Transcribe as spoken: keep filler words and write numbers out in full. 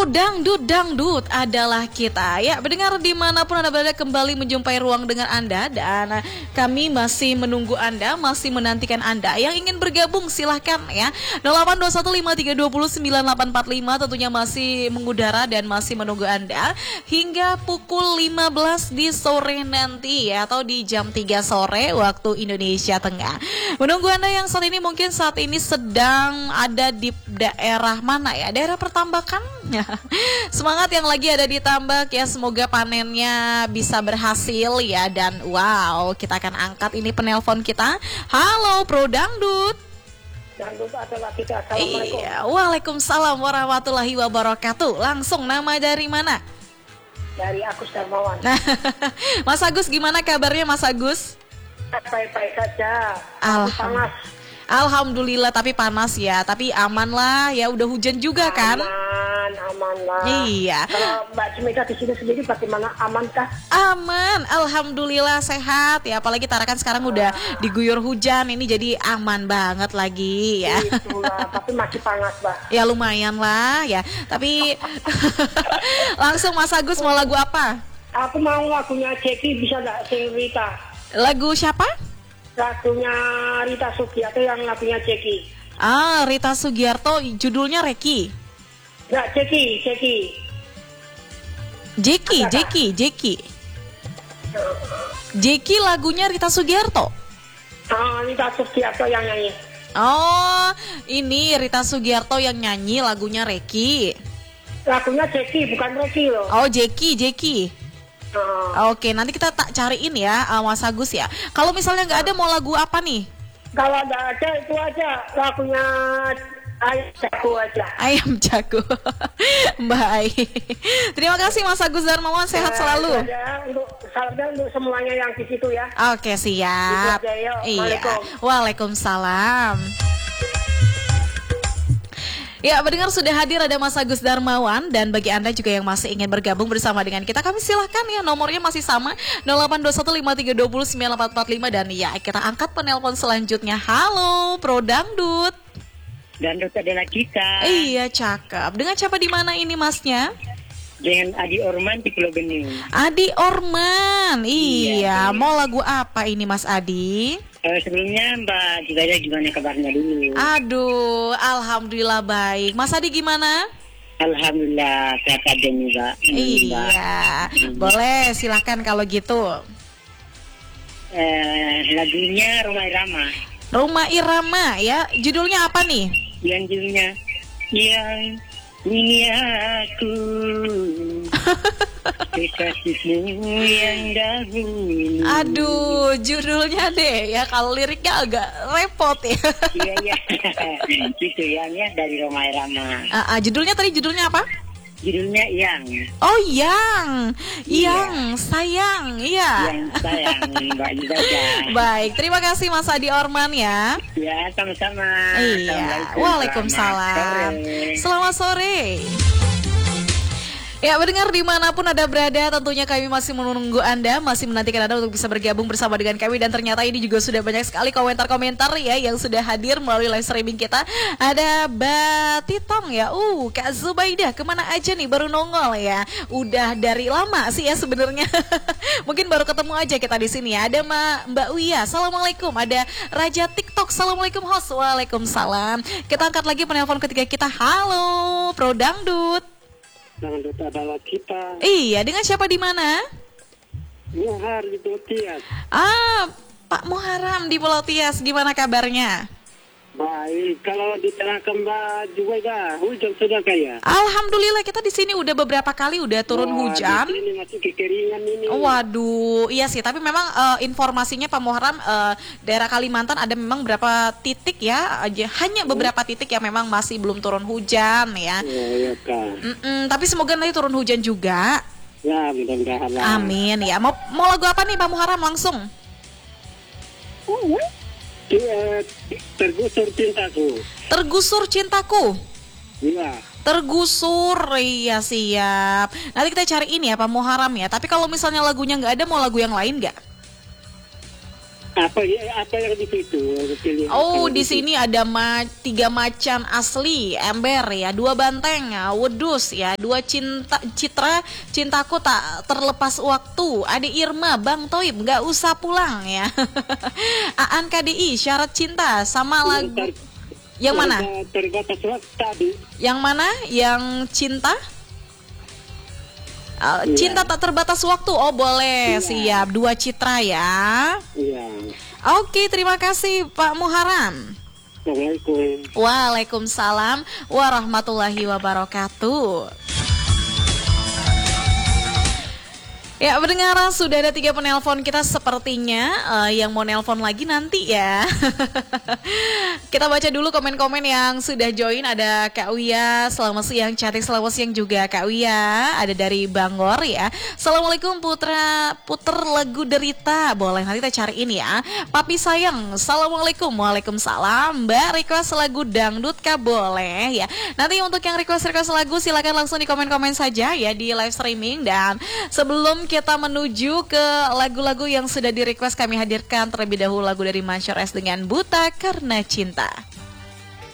Dangdut, dangdut adalah kita. Ya, mendengar dimanapun Anda berada, kembali menjumpai ruang dengan Anda. Dan kami masih menunggu Anda, masih menantikan Anda. Yang ingin bergabung silahkan ya. nol delapan dua satu lima tiga dua nol sembilan delapan empat lima tentunya masih mengudara dan masih menunggu Anda hingga pukul lima belas di sore nanti ya, atau di jam tiga sore waktu Indonesia Tengah. Menunggu Anda yang saat ini mungkin saat ini sedang ada di daerah mana ya? Daerah pertambakan. Semangat yang lagi ada di tambak ya, semoga panennya bisa berhasil ya. Dan wow, kita akan angkat ini penelpon kita. Halo Pro Dangdut. Dangdut adalah kita. Assalamualaikum. Iya, waalaikumsalam warahmatullahi wabarakatuh. Langsung, nama dari mana? Dari Agus Darmawan. Mas Agus, gimana kabarnya Mas Agus? Baik-baik saja. Alhamdulillah. Alhamdulillah, tapi panas ya. Tapi aman lah ya, udah hujan juga kan? Aman, aman lah. Iya. Kalau Mbak Cemika di sini sendiri bagaimana, amankah? Aman, alhamdulillah sehat ya. Apalagi Tarakan sekarang ah. udah diguyur hujan, ini jadi aman banget lagi ya. Itulah, tapi masih panas, Mbak. Ya lumayan lah ya. Tapi langsung Mas Agus, mau lagu apa? Aku mau lagunya Jeki, bisa nggak, sing Rita? Lagu siapa? Lagunya Rita Sugiarto yang lagunya Jeki. Ah, Rita Sugiarto, judulnya Reki. Nggak, Jeki, Jeki. Jeki, Jeki, Jeki. Jeki lagunya Rita Sugiarto. Ah, Rita Sugiarto yang nyanyi. Oh, ini Rita Sugiarto yang nyanyi lagunya Reki. Lagunya Jeki, bukan Reki loh. Oh, Jeki, Jeki. Uh. Oke, nanti kita tak cariin ya, uh, Mas Agus ya. Kalau misalnya nggak ada, mau lagu apa nih? Kalau nggak ada, itu aja lagunya Ayam Jago aja. Ayam Jago. Baik. Terima kasih Mas Agus Darmawan, sehat selalu. Ya, untuk salamnya untuk semuanya yang di situ ya. Oke, siap. Aja, iya. Waalaikumsalam. Ya, mendengar sudah hadir ada Mas Agus Darmawan. Dan bagi Anda juga yang masih ingin bergabung bersama dengan kita, kami silahkan ya, nomornya masih sama nol delapan dua satu lima tiga dua nol sembilan delapan empat lima. Dan ya, kita angkat penelpon selanjutnya. Halo Pro Dangdut. Dangdut adalah kita. Iya, cakep. Dengan siapa di mana ini Masnya? Dengan Adi Orman di Pulau Bening. Adi Orman. Iya, iya. Mau lagu apa ini Mas Adi? Uh, sebelumnya Mbak Jibaya gimana kabarnya dulu? Aduh, alhamdulillah baik. Mas Adi gimana? Alhamdulillah sehat aja nih Mbak. Iya, hmm. Boleh silakan kalau gitu. Uh, lagunya Roma Irama. Roma Irama ya, judulnya apa nih? Yang judulnya yang ini aku. Kekasihmu yang dahulu. Aduh, judulnya deh ya, kalau liriknya agak repot ya. Iya iya, gitu ya, ya dari Roma Irama. Uh, uh, judulnya tadi judulnya apa? Judulnya Yang. Oh Yang, Yang iya. Sayang, iya. Yang sayang, Mbak Jibaya. Baik, terima kasih Mas Adi Orman ya. Ya, sama-sama. Iya, waalaikumsalam. Selamat sore. Ya, mendengar dimanapun Anda berada, tentunya kami masih menunggu Anda, masih menantikan Anda untuk bisa bergabung bersama dengan kami. Dan ternyata ini juga sudah banyak sekali komentar-komentar ya yang sudah hadir melalui live streaming kita. Ada Batitong ya, uh Kak Zubaidah kemana aja nih, baru nongol ya. Udah dari lama sih ya sebenarnya. Mungkin baru ketemu aja kita di sini ya. Ada Ma, Mbak Uya, assalamualaikum. Ada Raja TikTok, assalamualaikum host, waalaikumsalam. Kita angkat lagi penelpon ketiga kita. Halo Pro Dangdut. Dangdut adalah kita. Iya, dengan siapa di mana? Muhar di Pulau Tias. Ah, Pak Muharam di Pulau Tias, gimana kabarnya? Baik, kalau di tengah Mbak juga hujan sudah kayak. Alhamdulillah, kita di sini udah beberapa kali udah turun Wah, hujan. Ini masih kekeringan ini. Waduh, iya sih. Tapi memang uh, informasinya Pak Muharam, uh, daerah Kalimantan ada memang beberapa titik ya, aja hanya beberapa titik yang memang masih belum turun hujan ya. Iya, iya kan. Mm-mm, tapi semoga nanti turun hujan juga. Ya, mudah-mudahan. Amin ya. Mau mau lagu apa nih Pak Muharam langsung? Oh, Iya, tergusur cintaku. Tergusur cintaku. Iya. Tergusur, iya siap. Nanti kita cari ini ya Pak Muharam ya. Tapi kalau misalnya lagunya nggak ada, mau lagu yang lain nggak? Apa ya? Apa yang di situ? Pilih Oh, apa di situ? sini ada ma- tiga macan asli, ember ya, dua banteng, ya, wedus ya, dua cinta citra, cintaku tak terlepas waktu, Ade Irma, Bang Toib, nggak usah pulang ya. Aan K D I, syarat cinta, sama lagu. Ter- Yang mana? ter- Terbatas waktu tadi. Yang mana? Yang cinta? Uh, Iya. Cinta tak terbatas waktu. Oh boleh, Iya. siap. Dua citra ya. Iya. Oke, terima kasih Pak Muharam. Assalamualaikum. Waalaikumsalam warahmatullahi wabarakatuh. Ya, pendengar, sudah ada tiga penelpon kita sepertinya. uh, Yang mau nelpon lagi nanti ya. Kita baca dulu komen-komen yang sudah join. Ada Kak Wia, selamat siang. Cantik, selamat siang juga Kak Wia. Ada dari Bangor ya. Assalamualaikum Putra, puter lagu derita. Boleh, nanti kita cariin ya. Papi sayang, assalamualaikum. Waalaikumsalam. Mbak, request lagu dangdut kah? Boleh ya. Nanti untuk yang request-request lagu silakan langsung di komen-komen saja ya di live streaming. Dan sebelum kita menuju ke lagu-lagu yang sudah di request, kami hadirkan terlebih dahulu lagu dari Mansyur S dengan Buta Karena Cinta.